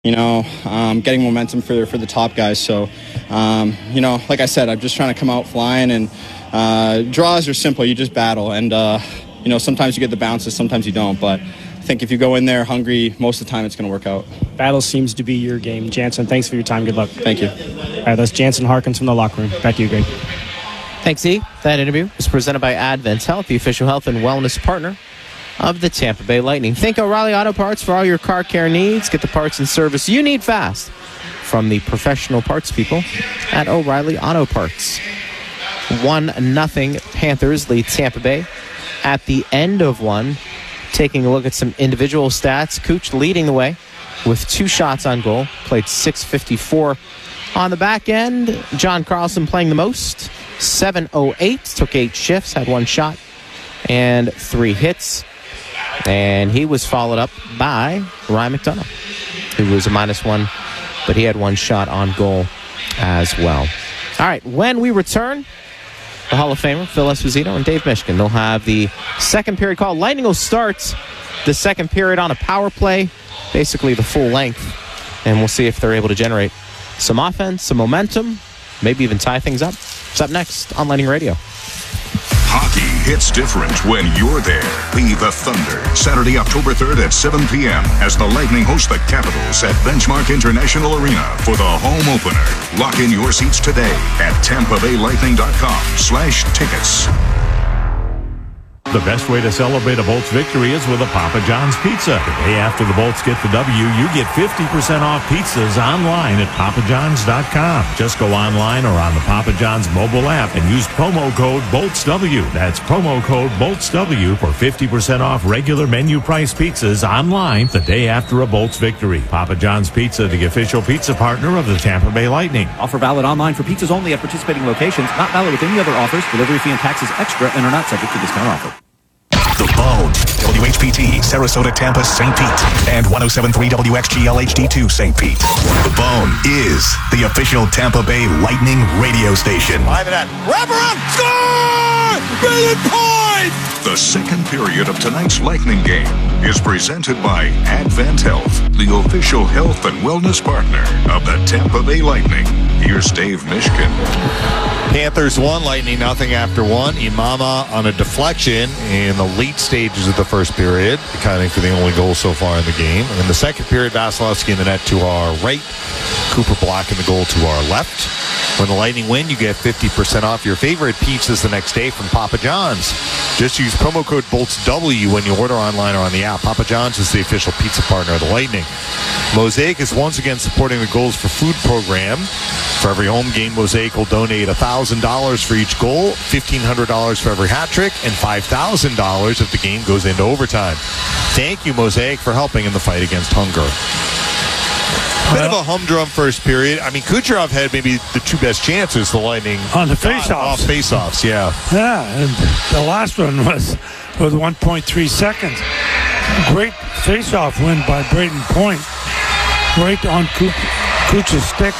getting momentum for the top guys. So, like I said, I'm just trying to come out flying, and draws are simple. You just battle, and sometimes you get the bounces, sometimes you don't. But I think if you go in there hungry, most of the time it's going to work out. Battle seems to be your game. Jansen, thanks for your time. Good luck. Thank you. All right, that's Jansen Harkins from the locker room. Back to you, Greg. Thanks, E. That interview was presented by Advent Health, the official health and wellness partner of the Tampa Bay Lightning. Think O'Reilly Auto Parts for all your car care needs. Get the parts and service you need fast from the professional parts people at O'Reilly Auto Parts. 1-0 Panthers lead Tampa Bay at the end of one. Taking a look at some individual stats, Cooch leading the way with 2 shots on goal. Played .654 on the back end. John Carlson playing the most. 7:08. Took 8 shifts, had 1 shot and 3 hits. And he was followed up by Ryan McDonough, who was a -1, but he had 1 shot on goal as well. All right, when we return, the Hall of Famer, Phil Esposito and Dave Mishkin, they'll have the second period call. Lightning will start the second period on a power play, basically the full length, and we'll see if they're able to generate some offense, some momentum, maybe even tie things up. It's up next on Lightning Radio. Hockey hits different when you're there. Be the Thunder, Saturday, October 3rd at 7 p.m. as the Lightning host the Capitals at Benchmark International Arena for the home opener. Lock in your seats today at TampaBayLightning.com/tickets. The best way to celebrate a Bolts victory is with a Papa John's pizza. The day after the Bolts get the W, you get 50% off pizzas online at papajohns.com. Just go online or on the Papa John's mobile app and use promo code BOLTSW. That's promo code BOLTSW for 50% off regular menu price pizzas online the day after a Bolts victory. Papa John's Pizza, the official pizza partner of the Tampa Bay Lightning. Offer valid online for pizzas only at participating locations. Not valid with any other offers. Delivery fee and taxes extra and are not subject to discount offer. The Bone, WHPT, Sarasota, Tampa, St. Pete, and 107.3 WXGL HD2 St. Pete. The Bone is the official Tampa Bay Lightning radio station. Wrap around, score! Brilliant point! The second period of tonight's Lightning game is presented by Advent Health, the official health and wellness partner of the Tampa Bay Lightning. Here's Dave Mishkin. Panthers 1, Lightning nothing after 1. Imama on a deflection in the late stages of the first period, accounting for the only goal so far in the game. And in the second period, Vasilevsky in the net to our right, Cooper Black in the goal to our left. When the Lightning win, you get 50% off your favorite pizzas the next day from Papa John's. Just use promo code BOLTSW when you order online or on the app. Papa John's is the official pizza partner of the Lightning. Mosaic is once again supporting the Goals for Food program. For every home game, Mosaic will donate $1,000 for each goal, $1,500 for every hat trick, and $5,000 if the game goes into overtime. Thank you, Mosaic, for helping in the fight against hunger. Bit of a humdrum first period. I mean, Kucherov had maybe the 2 best chances, the Lightning. On the faceoffs. Off faceoffs, yeah. Yeah, and the last one was with 1.3 seconds. Great faceoff win by Braden Point. Right on Kucher's stick.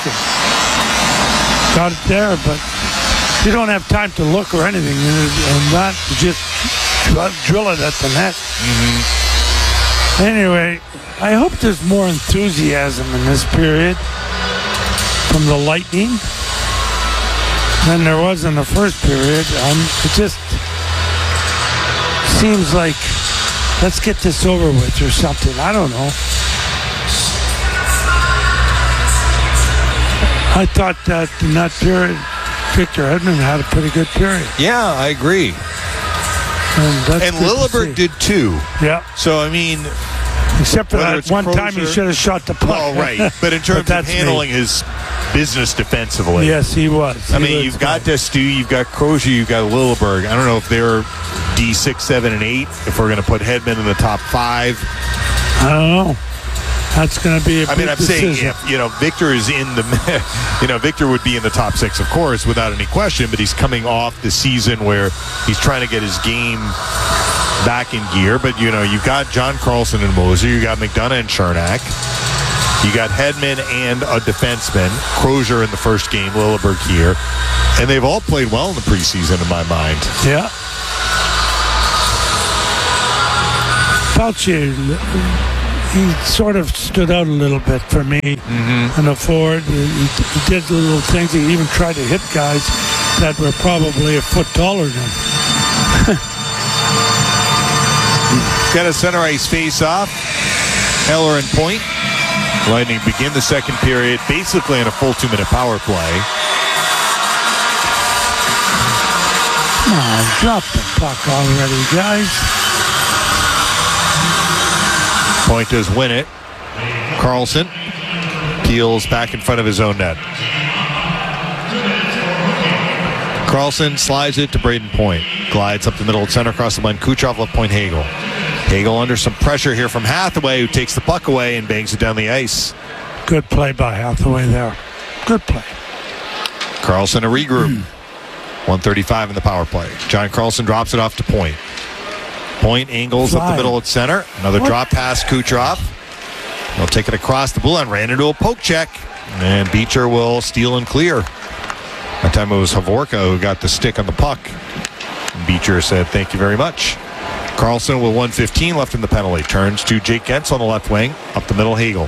Got it there, but you don't have time to look or anything, and not just drill it at the net. Mm-hmm. Anyway, I hope there's more enthusiasm in this period from the Lightning than there was in the first period. It just seems like let's get this over with or something. I don't know. I thought that in that period, Victor Hedman had a pretty good period. Yeah, I agree. And Lilleberg did too. Yeah. So, I mean, except for that one time he should have shot the puck. Well, right. But in terms of handling his business defensively. Yes, he was. I mean, you've got Destu, you've got Crozier, you've got Lilleberg. I don't know if they're D6, 7, and 8, if we're going to put Hedman in the top 5. I don't know. That's going to be a big decision. Saying, if, Victor is in the, Victor would be in the top 6, of course, without any question, but he's coming off the season where he's trying to get his game back in gear. But, you've got John Carlson and Moser, you got McDonough and Chernak, you got Hedman and a defenseman, Crozier in the first game, Lilleberg here, and they've all played well in the preseason, in my mind. Yeah. Fauci he sort of stood out a little bit for me in the forward. He did little things. He even tried to hit guys that were probably a foot taller than him. Got a center ice face-off. Heller and point. Lightning begin the second period basically in a full 2-minute power play. Come on, drop the puck already, guys. Point does win it. Carlson peels back in front of his own net. Carlson slides it to Braden Point. Glides up the middle at center across the line. Kucherov left point Hagel. Hagel under some pressure here from Hathaway, who takes the puck away and bangs it down the ice. Good play by Hathaway there. Good play. Carlson a regroup. 1:35 in the power play. John Carlson drops it off to Point. Point angles up the middle at center. Another drop pass, Kucherov. He'll take it across the blue line. Ran into a poke check. And Beecher will steal and clear. That time it was Havorka who got the stick on the puck. Beecher said, "Thank you very much." Carlson with 1:15 left in the penalty. Turns to Jake Gentz on the left wing. Up the middle, Hagel.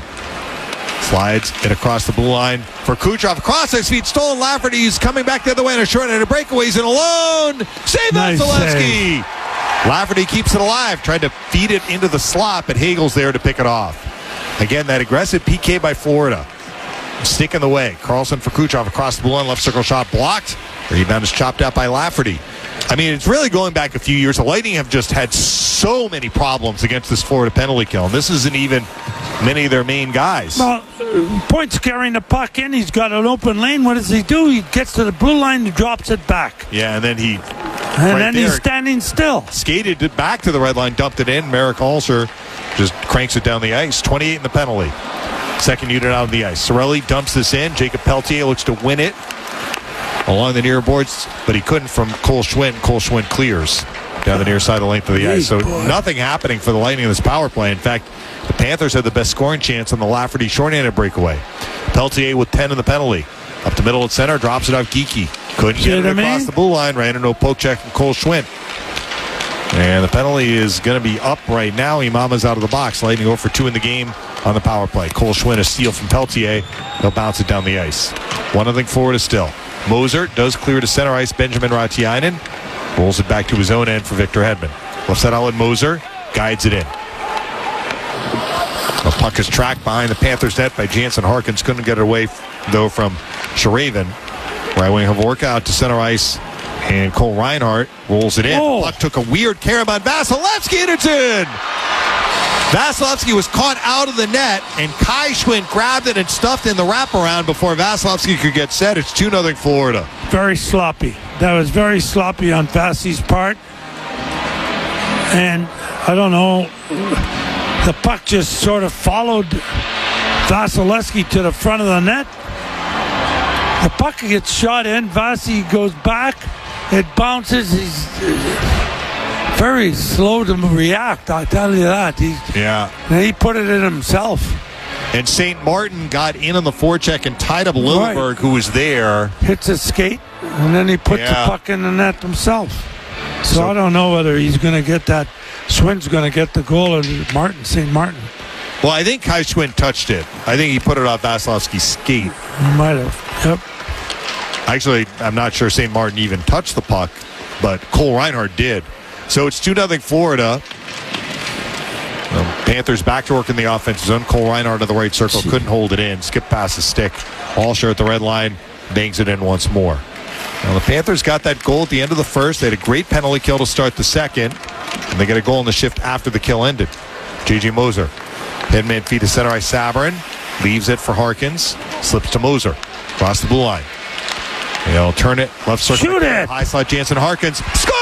Slides it across the blue line for Kucherov. Across his feet, stolen. Lafferty's coming back the other way on a short-handed breakaway. He's in alone. Save Nice Vasilevsky. Lafferty keeps it alive. Tried to feed it into the slot, but Hagel's there to pick it off. Again, that aggressive PK by Florida. Stick in the way. Carlson for Kucherov across the blue line. Left circle shot blocked. Rebound is chopped out by Lafferty. I mean, it's really going back a few years. The Lightning have just had so many problems against this Florida penalty kill. And this isn't even many of their main guys. Well, Point's carrying the puck in. He's got an open lane. What does he do? He gets to the blue line and drops it back. Yeah, and then he's standing still. Skated it back to the red line, dumped it in. Merrick Alser just cranks it down the ice. 28 in the penalty. Second unit out on the ice. Cirelli dumps this in. Jacob Peltier looks to win it along the near boards, but he couldn't from Cole Schwinn. Cole Schwinn clears down the near side of the length of the ice. So nothing happening for the Lightning in this power play. In fact, the Panthers had the best scoring chance on the Lafferty shorthanded breakaway. Peltier with 10 in the penalty. Up the middle at center, drops it out Geekie. Couldn't get it across the blue line. Ran into a poke check from Cole Schwinn. And the penalty is going to be up right now. Imama's out of the box. Lightning 0 for 2 in the game on the power play. Cole Schwinn a steal from Peltier. He'll bounce it down the ice. 1-0 Florida still. Moser does clear to center ice. Benjamin Ratiainen rolls it back to his own end for Victor Hedman. Left side outlet Moser guides it in. The puck is tracked behind the Panthers net by Jansen Harkins. Couldn't get it away, though, from Sherraven. Right wing Havorka out to center ice. And Cole Reinhardt rolls it in. The puck took a weird carry by Vasilevsky, and it's in! Vasilevsky was caught out of the net, and Kai Schwinn grabbed it and stuffed in the wraparound before Vasilevsky could get set. It's 2-0 Florida. Very sloppy. That was very sloppy on Vasi's part. And I don't know, the puck just sort of followed Vasilevsky to the front of the net. The puck gets shot in. Vasi goes back. It bounces. He's very slow to react, I tell you that. He put it in himself. And St. Martin got in on the forecheck and tied up Lilleberg, who was there. Hits his skate, and then he put the puck in the net himself. So I don't know whether he's going to get that. Schwinn's going to get the goal, or St. Martin. Well, I think Kai Schwinn touched it. I think he put it off Vasilevsky's skate. He might have. Yep. Actually, I'm not sure St. Martin even touched the puck, but Cole Reinhardt did. So it's 2-0 Florida. Panthers back to work in the offensive zone. Cole Reinhardt at the right circle couldn't hold it in. Skip past the stick. Alsher at the red line bangs it in once more. Now the Panthers got that goal at the end of the first. They had a great penalty kill to start the second, and they got a goal in the shift after the kill ended. J.J. Moser. Headman feed to center ice. Sabourin leaves it for Harkins. Slips to Moser. Across the blue line. He'll turn it. Left circle. Shoot it! High slot Jansen Harkins. Score!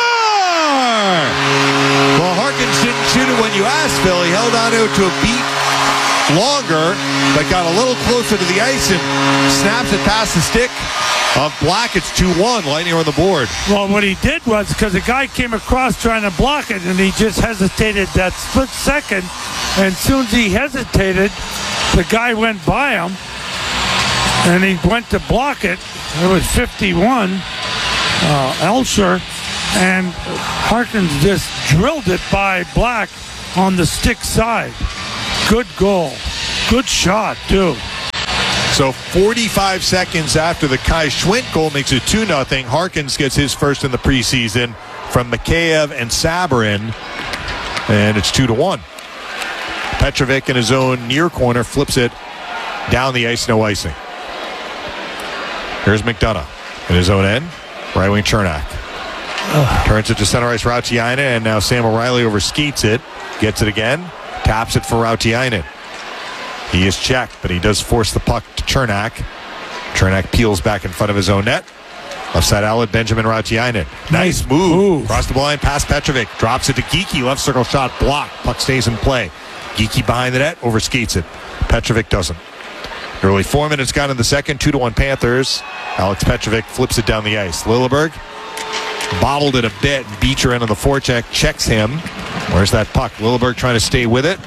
Well, Harkins didn't shoot it when you asked, Phil. He held on to it to a beat longer, but got a little closer to the ice and snaps it past the stick of Black. It's 2-1. Lightning on the board. Well, what he did was, because the guy came across trying to block it, and he just hesitated that split second, and as soon as he hesitated, the guy went by him, and he went to block it. It was 51, Alsher, and Harkins just drilled it by Black on the stick side. Good goal. Good shot, too. So 45 seconds after the Kai Schwint goal makes it 2-0. Harkins gets his first in the preseason from Mikheyev and Sabourin, and it's 2-1. Petrovic in his own near corner flips it down the ice, no icing. Here's McDonough in his own end. Right wing Chernak. Turns it to center ice Rautiainen, and now Sam O'Reilly overskates it. Gets it again. Taps it for Rautiainen. He is checked, but he does force the puck to Chernak. Chernak peels back in front of his own net. Left side outlet, Benjamin Rautiainen. Nice move. Across the line, past Petrovic. Drops it to Geekie. Left circle shot blocked. Puck stays in play. Geekie behind the net, overskates it. Petrovic doesn't. Nearly 4 minutes gone in the second, 2-1 Panthers. Alex Petrovic flips it down the ice. Lilleberg bobbled it a bit. Beecher in on the forecheck, checks him. Where's that puck? Lilleberg trying to stay with it.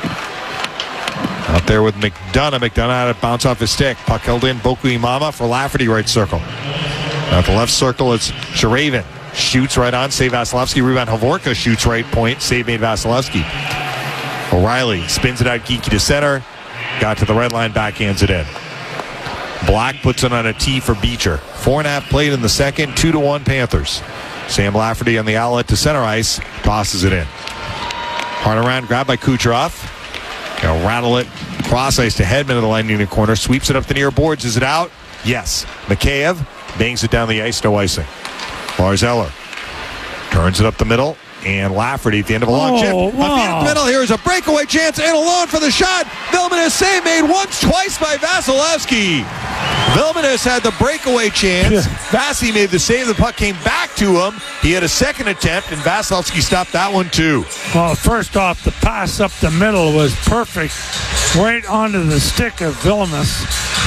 Out there with McDonough. McDonough had it bounce off his stick. Puck held in. Boku Imama for Lafferty, right circle. At the left circle, it's Sherraven. Shoots right on. Save Vasilevsky. Rebound Hovorka shoots right point. Save made Vasilevsky. O'Reilly spins it out. Geekie to center. Got to the red line. Backhands it in. Black puts it on a tee for Beecher. 4.5 played in the second. 2-1 Panthers. Sam Lafferty on the outlet to center ice. Tosses it in. Hard around. Grabbed by Kucherov. Gonna rattle it. Cross ice to Hedman in the line near the corner. Sweeps it up the near boards. Is it out? Yes. Mikheyev bangs it down the ice. No icing. Lars Eller turns it up the middle. And Lafferty at the end of a long chip. A feet up the middle. Here's a breakaway chance and alone for the shot. Vilmanis save made once, twice by Vasilevsky. Vilmanis had the breakaway chance. Vasi made the save. The puck came back to him. He had a second attempt, and Vasilevsky stopped that one too. Well, first off, the pass up the middle was perfect. Right onto the stick of Vilmanis.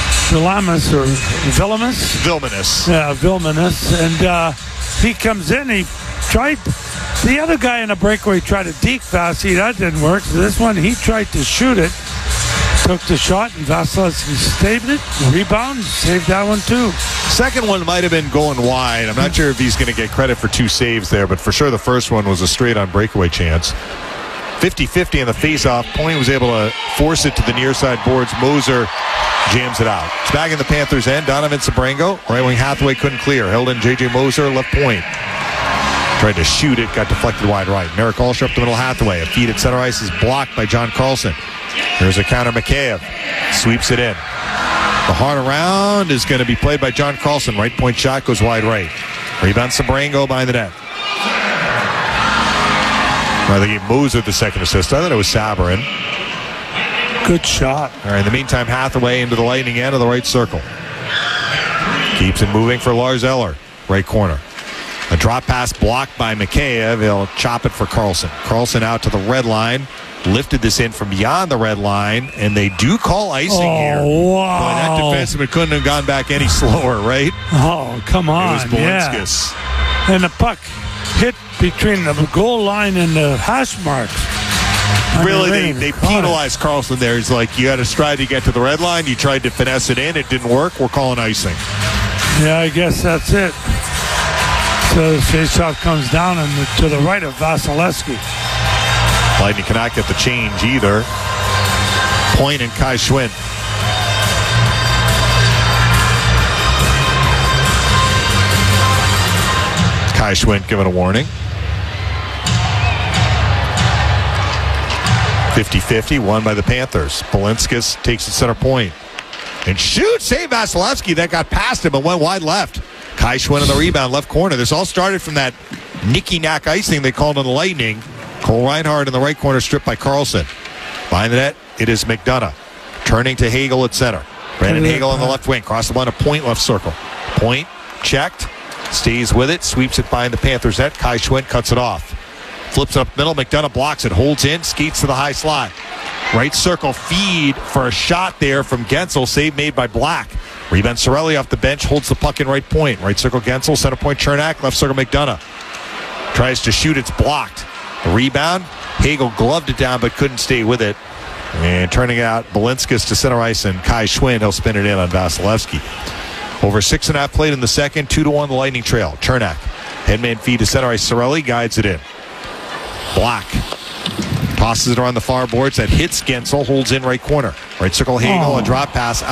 Yeah, Vilmanis. And he comes in. He tried. The other guy in a breakaway tried to deke Vasi. That didn't work. So this one, he tried to shoot it. Took the shot, and Vasilevsky saved it. Rebound, saved that one too. Second one might have been going wide. I'm not sure if he's going to get credit for 2 saves there, but for sure the first one was a straight-on breakaway chance. 50-50 in the face-off. Point was able to force it to the near side boards. Moser jams it out. It's back in the Panthers' end. Donovan Sabrango. Right wing Hathaway couldn't clear. Held in J.J. Moser, left point. Tried to shoot it, got deflected wide right. Merrick Alsher up the middle, Hathaway. A feed at center ice is blocked by John Carlson. Here's a counter, Mikheyev. Sweeps it in. The hard around is going to be played by John Carlson. Right point shot goes wide right. Rebound Sabrango behind the net. They gave Moser the second assist. I thought it was Sabourin. Good shot. All right, in the meantime, Hathaway into the Lightning end of the right circle. Keeps it moving for Lars Eller. Right corner. A drop pass blocked by Mikheyev. He'll chop it for Carlson. Carlson out to the red line. Lifted this in from beyond the red line, and they do call icing here. Wow. Boy, that defenseman couldn't have gone back any slower, right? Oh, come on. It was Balinskis. Yeah. And the puck hit between the goal line and the hash marks. Really, they penalized Carlson there. He's like, you had a stride to get to the red line. You tried to finesse it in. It didn't work. We're calling icing. Yeah, I guess that's it. So the faceoff comes down and to the right of Vasilevsky. Lightning cannot get the change either. Point and Kai Schwinn. Kai Schwinn given a warning. 50-50, won by the Panthers. Balinskis takes it center point. And shoots, save Vasilevsky. That got past him and went wide left. Kai Schwinn on the rebound, left corner. This all started from that nicky-knack icing they called on the Lightning. Cole Reinhardt in the right corner, stripped by Carlson. Behind the net, it is McDonough. Turning to Hagel at center. Brandon Hagel on the left wing. Cross the line, a point left circle. Point, checked. Stays with it, sweeps it behind the Panthers net. Kai Schwinn cuts it off. Flips up middle, McDonough blocks it, holds in, skates to the high slot. Right circle feed for a shot there from Gensel. Save made by Black. Rebound Cirelli off the bench, holds the puck in right point. Right circle Gensel, center point Chernak, left circle McDonough. Tries to shoot, it's blocked. The rebound, Hagel gloved it down but couldn't stay with it. And turning out Balinskis to center ice and Kai Schwinn, he'll spin it in on Vasilevsky. Over 6.5 played in the second, 2-1 the Lightning trail. Chernak, headman feed to center ice, Cirelli guides it in. Black Tosses it around the far boards. That hits Gensel. Holds in right corner. Right circle Hagel. A drop pass